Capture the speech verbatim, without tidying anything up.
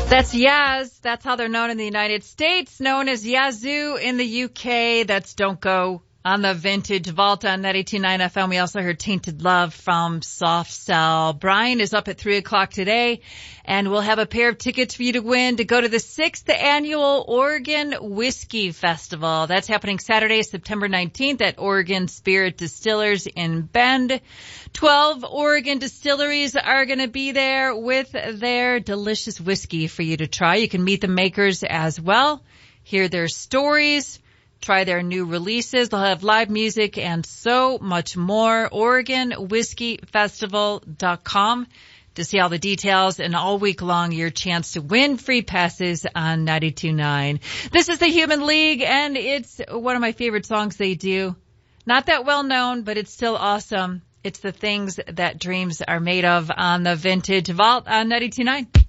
That's Yaz. That's how they're known in the United States, known as Yazoo in the U K. That's Don't Go on the Vintage Vault on ninety-two point nine F M. We also heard Tainted Love from Soft Cell. Brian is up at three o'clock today, and we'll have a pair of tickets for you to win to go to the sixth Annual Oregon Whiskey Festival. That's happening Saturday, September nineteenth at Oregon Spirit Distillers in Bend. Twelve Oregon distilleries are going to be there with their delicious whiskey for you to try. You can meet the makers as well, hear their stories, try their new releases. They'll have live music and so much more. Oregon Whiskey Festival dot com to see all the details, and all week long your chance to win free passes on ninety-two point nine. This is the Human League, and it's one of my favorite songs they do. Not that well known, but it's still awesome. It's the things that dreams are made of on the Vintage Vault on ninety-two point nine.